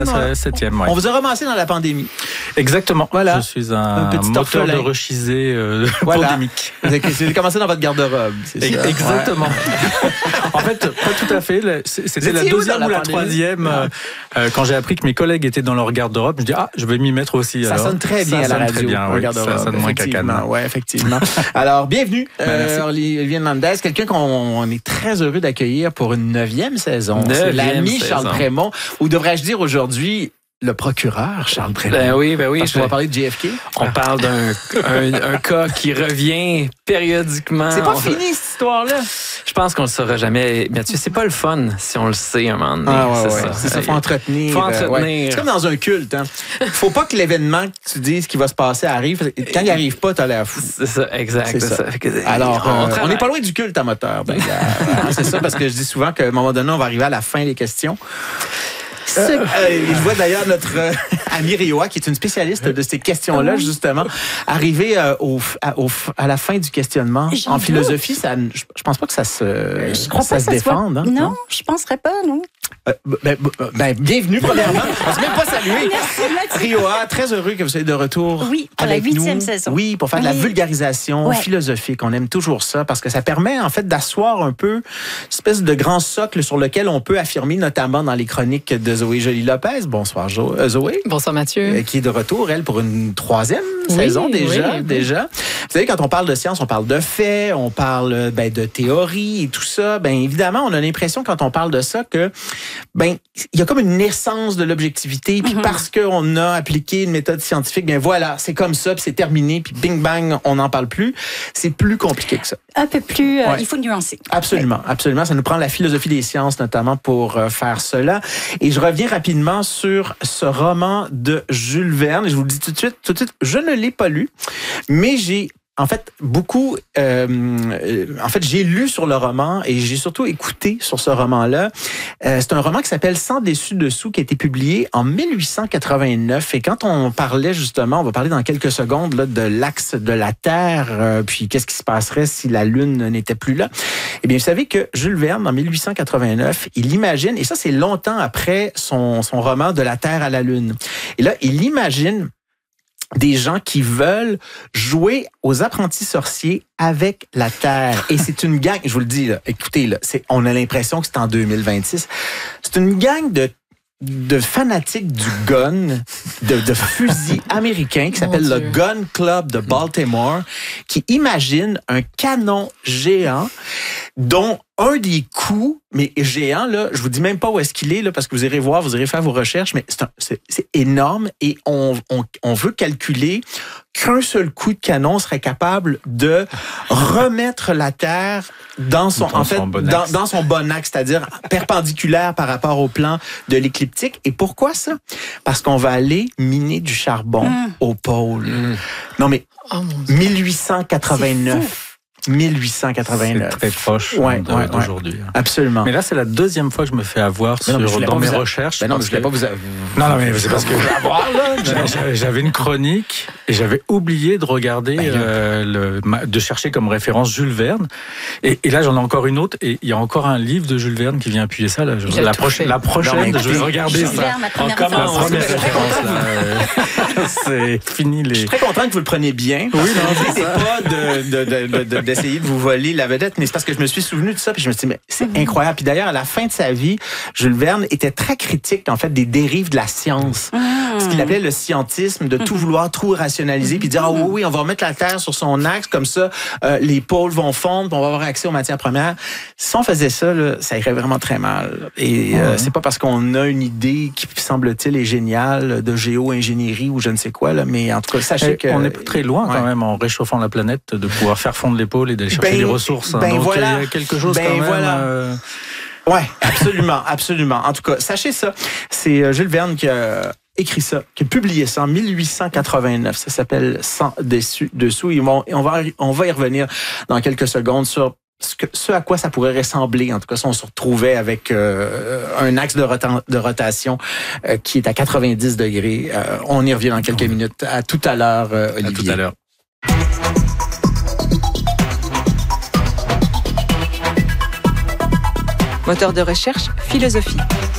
Ça serait 7e, ouais. On vous a ramassé dans la pandémie. Exactement. Voilà. Je suis un petit moteur orphelin. de rechisé Voilà. pandémique. Vous avez commencé dans votre garde-robe, c'est ça? Exactement. En fait, pas tout à fait. C'était la étiez où deuxième dans ou la la pandémie? troisième. Quand j'ai appris que mes collègues étaient dans leur garde-robe, je me dis, je vais m'y mettre aussi. Ça alors. sonne très bien Ça à la sonne radio. Très bien, oui. Garde-robe, Ça sonne moins cacane. Oui, effectivement. Alors, bienvenue, Merci. Olivier Hernandez, quelqu'un qu'on est très heureux d'accueillir pour une 9e saison. C'est l'ami Charles Prémont, ou devrais-je dire aujourd'hui, le procureur Charles Prémont. Ben oui. Parce qu'on va parler de JFK. On parle d'un cas qui revient périodiquement. C'est pas fini, cette histoire-là. Je pense qu'on le saura jamais. Mathieu, c'est pas le fun si on le sait un moment donné. C'est ça, faut entretenir. Faut entretenir. Ouais. C'est comme dans un culte. Hein. Faut pas que l'événement que tu dises qui va se passer arrive. Quand il arrive pas, t'as l'air fou. C'est ça, exact. C'est ça. Fait que, Alors, on travaille. n'est pas loin du culte à moteur. C'est ça, parce que je dis souvent qu'à un moment donné, on va arriver à la fin des questions. Je vois d'ailleurs notre ami Rioa, qui est une spécialiste de ces questions-là, justement, arriver à la fin du questionnement. En philosophie, je pense pas que ça se défende. Hein, non, je penserais pas, non. Bienvenue, premièrement. On ne s'est même pas salué. Merci. Rioa, très heureux que vous soyez de retour. Oui, pour la 8e saison. Oui, pour faire de la vulgarisation philosophique. On aime toujours ça parce que ça permet, en fait, d'asseoir un peu une espèce de grand socle sur lequel on peut affirmer, notamment dans les chroniques de Zoé Joly-Lopez. Bonsoir, Zoé. Bonsoir, Mathieu. Qui est de retour, elle, pour une 3e saison déjà. Vous savez, quand on parle de science, on parle de faits, on parle de théorie et tout ça. Évidemment, on a l'impression, quand on parle de ça, que il y a comme une naissance de l'objectivité, puis parce qu'on a appliqué une méthode scientifique, voilà, c'est comme ça, puis c'est terminé, puis bing bang, on n'en parle plus. C'est plus compliqué que ça. Un peu plus, il faut nuancer. Absolument, absolument. Ça nous prend la philosophie des sciences, notamment, pour faire cela. Et je reviens rapidement sur ce roman de Jules Verne. Et je vous le dis tout de suite, je ne l'ai pas lu, mais j'ai j'ai lu sur le roman et j'ai surtout écouté sur ce roman-là. C'est un roman qui s'appelle Sans dessus-dessous, qui a été publié en 1889. Et quand on parlait justement, on va parler dans quelques secondes là, de l'axe de la Terre, puis qu'est-ce qui se passerait si la Lune n'était plus là. Eh bien, vous savez que Jules Verne, en 1889, il imagine, et ça c'est longtemps après son roman De la Terre à la Lune. Et là, il imagine des gens qui veulent jouer aux apprentis sorciers avec la Terre. Et c'est une gang, je vous le dis, là, écoutez, là, on a l'impression que c'est en 2026. C'est une gang de fanatiques du gun, de fusils américains qui s'appelle le Gun Club de Baltimore, qui imagine un canon géant dont un des coups, mais géant, là, je vous dis même pas où est-ce qu'il est, là, parce que vous irez voir, vous irez faire vos recherches, mais c'est énorme et on veut calculer qu'un seul coup de canon serait capable de remettre la Terre dans son bon axe, c'est-à-dire perpendiculaire par rapport au plan de l'écliptique. Et pourquoi ça? Parce qu'on va aller miner du charbon au pôle. Non, mais 1889. 1889. C'est très proche d'aujourd'hui. Absolument. Mais là, c'est la deuxième fois que je me fais avoir dans mes recherches. Non, mais je ne l'ai pas vous... Non, mais c'est parce que j'avais une chronique et j'avais oublié de regarder, de chercher comme référence Jules Verne. Et là, j'en ai encore une autre. Et il y a encore un livre de Jules Verne qui vient appuyer ça. Là. La prochaine, je vais regarder ça. Encore la première référence. C'est fini. Je suis très content que vous le preniez bien. Oui, non, c'est pas d'essayer de vous voler la vedette, mais c'est parce que je me suis souvenu de ça, puis je me suis dit, mais c'est incroyable. Puis d'ailleurs, à la fin de sa vie, Jules Verne était très critique, en fait, des dérives de la science. Ce qu'il appelait le scientisme, de tout vouloir, tout rationaliser, puis dire, oui, on va remettre la Terre sur son axe, comme ça, les pôles vont fondre, puis on va avoir accès aux matières premières. Si on faisait ça, là, ça irait vraiment très mal. Et c'est pas parce qu'on a une idée qui, semble-t-il, est géniale, de géo-ingénierie ou je ne sais quoi, là, mais en tout cas, sachez que... On n'est pas très loin, quand même, en réchauffant la planète, de pouvoir faire fondre les pôles et d'aller chercher des ressources. Donc, voilà. il y a quelque chose quand même... Ouais, absolument, absolument. En tout cas, sachez ça. C'est Jules Verne qui a écrit ça, qui a publié ça en 1889. Ça s'appelle Sans dessus-dessous. Et on va y revenir dans quelques secondes sur ce à quoi ça pourrait ressembler. En tout cas, si on se retrouvait avec un axe de rotation qui est à 90 degrés. On y revient dans quelques minutes. À tout à l'heure, Olivier. À tout à l'heure. Moteur de recherche, philosophie.